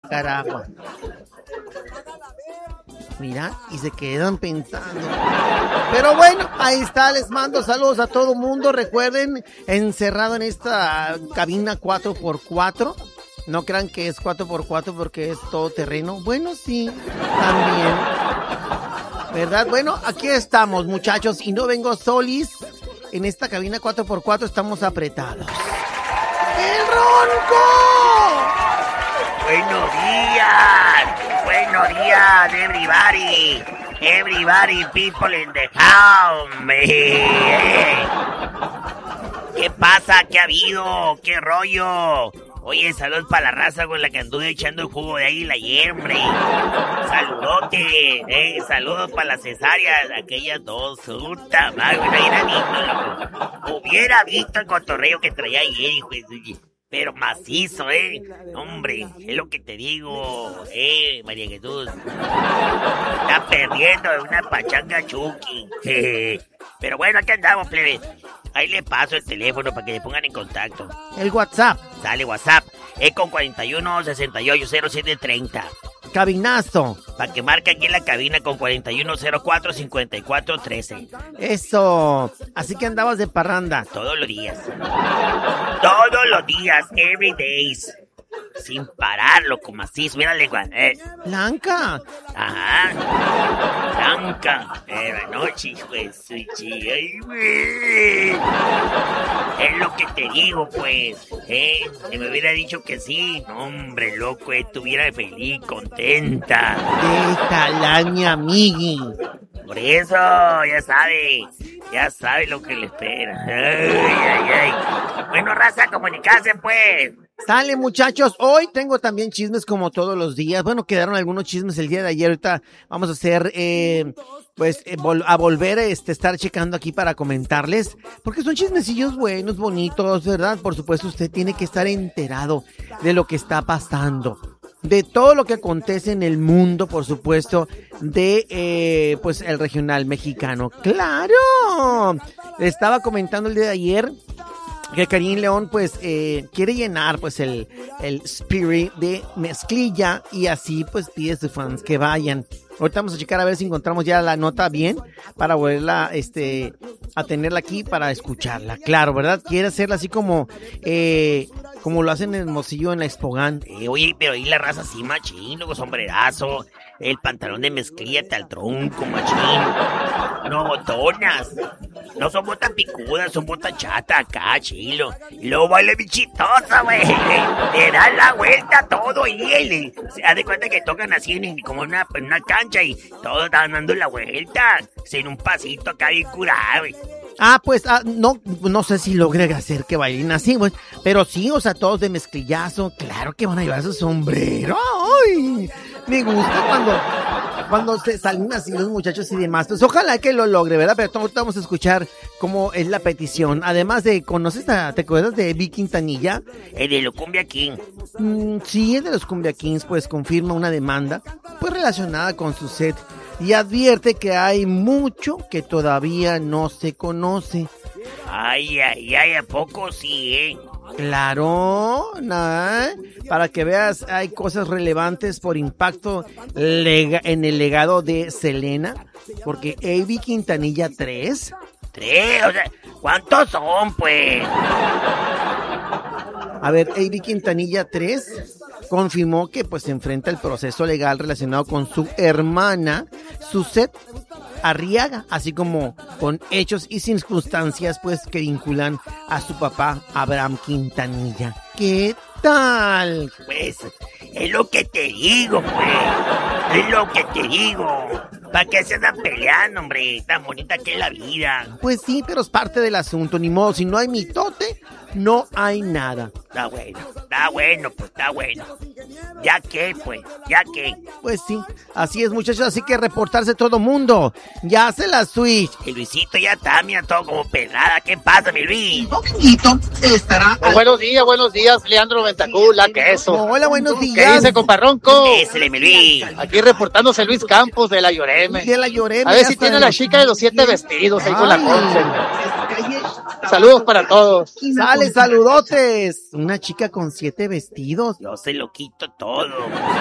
carajo. Mira, y se quedan pensando. Pero bueno, ahí está, les mando saludos a todo mundo. Recuerden, encerrado en esta cabina 4x4. No crean que es 4x4 porque es todo terreno. Bueno, sí, también. ¿Verdad? Bueno, aquí estamos, muchachos, y no vengo solis. En esta cabina 4x4 estamos apretados. ¡El ronco! Buenos días, everybody people in the house. ¿Qué pasa? ¿Qué ha habido? ¿Qué rollo? Oye, saludos para la raza con la que anduve echando el jugo de águila ayer, hombre. Saludote, saludos para las cesáreas, aquellas dos. Puta madre, hubiera visto el cotorreo que traía ayer, hijo de su... Pero macizo, hombre, es lo que te digo, María Jesús. Está perdiendo de una pachanga Chucky. Pero bueno, aquí andamos, plebe. Ahí le paso el teléfono para que se pongan en contacto. El WhatsApp. Sale WhatsApp, es con 41 68 07 30. Cabinazo. Para que marque aquí en la cabina con 41 04 54 13. Eso. Así que andabas de parranda. Todos los días, every days. Sin parar, loco, macizo. Mira la lengua. Blanca. Ajá. Blanca. La noche, hijo de su chica. Ay, güey. Es lo que te digo, pues. Si me hubiera dicho que sí, no, hombre, loco, estuviera feliz, contenta. Déjala, mi amigui. Por eso, ya sabe lo que le espera. Ay. Bueno, raza, comunicarse, pues. Sale, muchachos, hoy tengo también chismes como todos los días. Bueno, quedaron algunos chismes el día de ayer. Ahorita vamos a hacer, a volver a estar checando aquí para comentarles, porque son chismecillos buenos, bonitos, ¿verdad? Por supuesto, usted tiene que estar enterado de lo que está pasando, de todo lo que acontece en el mundo, por supuesto, de, pues, el regional mexicano. ¡Claro! Le estaba comentando el día de ayer que Karim León, pues, quiere llenar, pues, el spirit de mezclilla, y así, pues, pide a sus fans que vayan. Ahorita vamos a checar a ver si encontramos ya la nota bien para volverla, a tenerla aquí para escucharla. Claro, ¿verdad? Quiere hacerla así como lo hacen en Hermosillo en la Expogan. Oye, pero ahí la raza así, machín, luego sombrerazo, el pantalón de mezclilla al tronco, machín. No botonas. No son botas picudas, son botas chatas acá, chilo. Y luego baile bichitosa, güey. Le dan la vuelta a todo y se da de cuenta que tocan así como en una cancha y todos están dando la vuelta. Sin un pasito acá bien curado, güey. Pues, no sé si logre hacer que bailen así, pues, pero sí, o sea, todos de mezclillazo, claro que van a llevar su sombrero. ¡Ay! Me gusta cuando se salen así los muchachos y demás. Pues ojalá que lo logre, ¿verdad? Pero ahorita vamos a escuchar cómo es la petición. Además de, ¿te acuerdas de Vic Quintanilla? De los Cumbia King. Sí, es de los Cumbia Kings, pues confirma una demanda, pues relacionada con su set. Y advierte que hay mucho que todavía no se conoce. Ay, ¿a poco sí, Claro, para que veas, hay cosas relevantes por impacto en el legado de Selena, porque A.B. Quintanilla 3. O sea, ¿cuántos son, pues? A ver, A.B. Quintanilla 3 confirmó que pues se enfrenta el proceso legal relacionado con su hermana, Suzette Arriaga, así como con hechos y circunstancias pues que vinculan a su papá, Abraham Quintanilla. ¿Qué tal? Pues, es lo que te digo, pues. Es lo que te digo. ¿Para qué se andan peleando, hombre? Tan bonita que es la vida. Pues sí, pero es parte del asunto, ni modo. Si no hay mitote, no hay nada. Está bueno, pues está bueno. ¿Ya qué, pues? Pues sí, así es, muchachos, así que reportarse todo mundo. Ya hace la switch. El Luisito ya está, mira, todo como pedrada. ¿Qué pasa, mi Luis? Poquitito estará... Buenos días, Leandro Ventacula, que eso. Hola, buenos días. ¿Qué dice, comparronco? Ésele, mi Luis. Aquí reportándose Luis Campos de La Lloreme. A ver si tiene la chica de los 7 vestidos ahí con la Conce. Saludos para todos. Sale, saludotes. Una chica con 7 vestidos. Yo se lo quito todo.